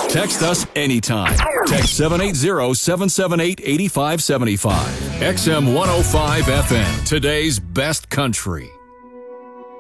Text us anytime. Text 780-778-8575. XM 105 FM, today's best country.